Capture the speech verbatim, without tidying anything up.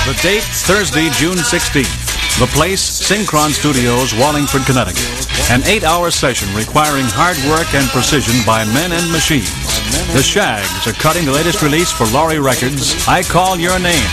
The date, Thursday, June sixteenth. The place, Synchron Studios, Wallingford, Connecticut. An eight-hour session requiring hard work and precision by men and machines. The Shags are cutting the latest release for Laurie Records, I Call Your Name.